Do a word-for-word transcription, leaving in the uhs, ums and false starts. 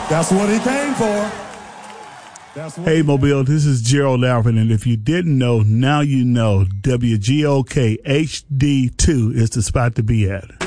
That's what he came for. That's what Hey, Mobile, this is Gerald Alvin, and if you didn't know, now you know W G O K H D two is the spot to be at.